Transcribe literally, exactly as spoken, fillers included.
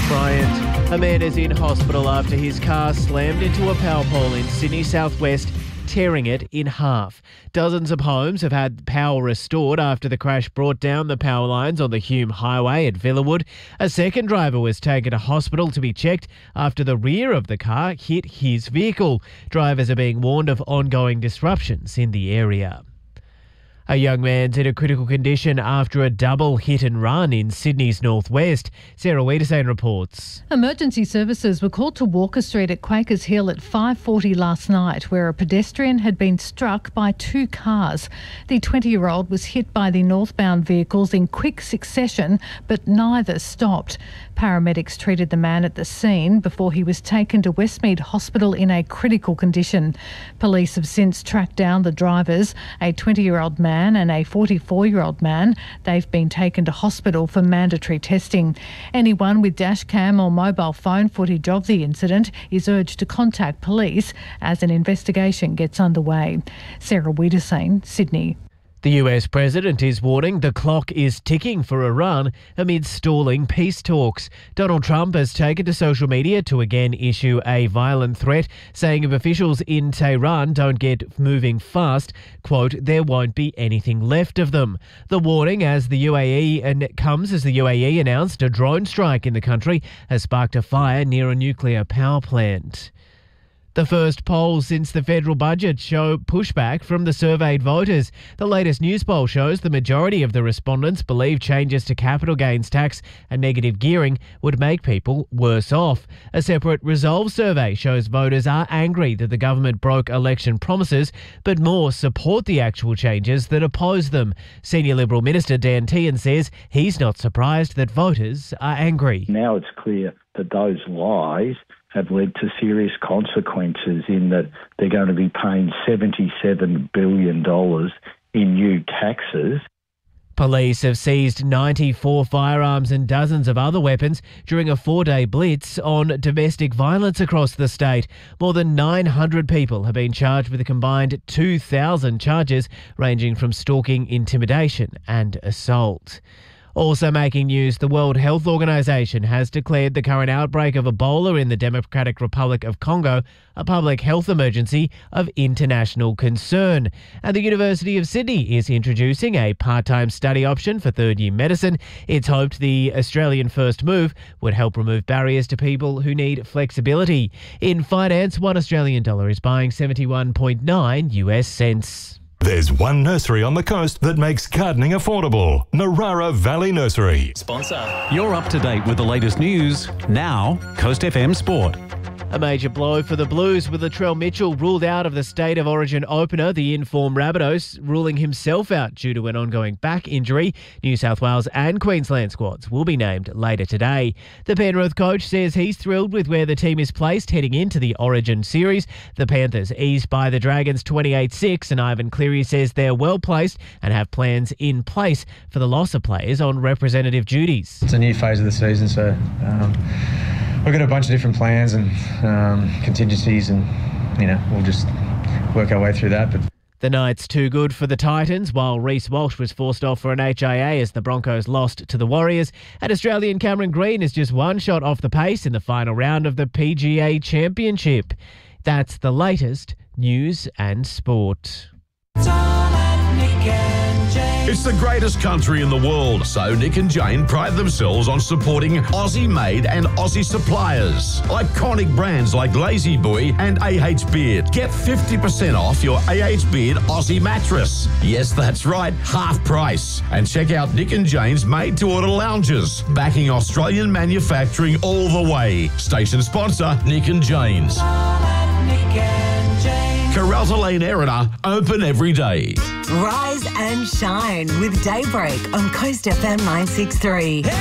Bryant. A man is in hospital after his car slammed into a power pole in Sydney southwest, tearing it in half. Dozens of homes have had power restored after the crash brought down the power lines on the Hume Highway at Villawood. A second driver was taken to hospital to be checked after the rear of the car hit his vehicle. Drivers are being warned of ongoing disruptions in the area. A young man's in a critical condition after a double hit and run in Sydney's northwest. Sarah Wiedersane reports. Emergency services were called to Walker Street at Quakers Hill at five forty last night, where a pedestrian had been struck by two cars. The twenty-year-old was hit by the northbound vehicles in quick succession, but neither stopped. Paramedics treated the man at the scene before he was taken to Westmead Hospital in a critical condition. Police have since tracked down the drivers, a twenty-year-old man and a forty-four-year-old man. They've been taken to hospital for mandatory testing. Anyone with dash cam or mobile phone footage of the incident is urged to contact police as an investigation gets underway. Sarah Wiedersane, Sydney. The U S president is warning the clock is ticking for Iran amid stalling peace talks. Donald Trump has taken to social media to again issue a violent threat, saying if officials in Tehran don't get moving fast, quote, there won't be anything left of them. The warning as the U A E and comes as the U A E announced a drone strike in the country has sparked a fire near a nuclear power plant. The first polls since the federal budget show pushback from the surveyed voters. The latest news poll shows the majority of the respondents believe changes to capital gains tax and negative gearing would make people worse off. A separate Resolve survey shows voters are angry that the government broke election promises, but more support the actual changes than oppose them. Senior Liberal Minister Dan Tehan says he's not surprised that voters are angry. Now it's clear that those lies have led to serious consequences in that they're going to be paying seventy-seven billion dollars in new taxes. Police have seized ninety-four firearms and dozens of other weapons during a four-day blitz on domestic violence across the state. More than nine hundred people have been charged with a combined two thousand charges ranging from stalking, intimidation and assault. Also making news, the World Health Organization has declared the current outbreak of Ebola in the Democratic Republic of Congo a public health emergency of international concern. And the University of Sydney is introducing a part-time study option for third-year medicine. It's hoped the Australian first move would help remove barriers to people who need flexibility. In finance, one Australian dollar is buying seventy-one point nine U S cents. There's one nursery on the coast that makes gardening affordable. Narara Valley Nursery. Sponsor. You're up to date with the latest news. Now, Coast F M Sport. A major blow for the Blues with Latrell Mitchell ruled out of the State of Origin opener, the in-form Rabbitohs ruling himself out due to an ongoing back injury. New South Wales and Queensland squads will be named later today. The Penrith coach says he's thrilled with where the team is placed heading into the Origin series. The Panthers eased by the Dragons twenty-eight six, and Ivan Cleary says they're well placed and have plans in place for the loss of players on representative duties. It's a new phase of the season, so um, we've got a bunch of different plans and um, contingencies, and you know we'll just work our way through that. But the night's too good for the Titans, while Reece Walsh was forced off for an H I A as the Broncos lost to the Warriors. And Australian Cameron Green is just one shot off the pace in the final round of the P G A Championship. That's the latest news and sport. It's the greatest country in the world, so Nick and Jane pride themselves on supporting Aussie-made and Aussie suppliers. Iconic brands like Lazy Boy and A H Beard. Get fifty percent off your A H Beard Aussie mattress. Yes, that's right, half price. And check out Nick and Jane's made-to-order lounges, backing Australian manufacturing all the way. Station sponsor, Nick and Jane's. Carralta Lane Erina, open every day. Rise and shine with Daybreak on Coast F M nine six three.